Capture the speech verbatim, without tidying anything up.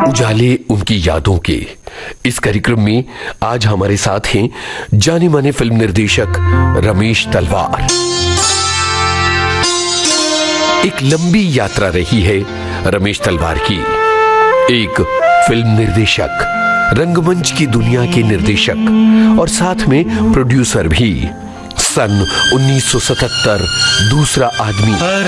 उजाले उनकी यादों के इस कार्यक्रम में आज हमारे साथ हैं जाने माने फिल्म निर्देशक रमेश तलवार। एक लंबी यात्रा रही है रमेश तलवार की, एक फिल्म निर्देशक, रंगमंच की दुनिया के निर्देशक और साथ में प्रोड्यूसर भी। सन उन्नीस सौ सतहत्तर दूसरा आदमी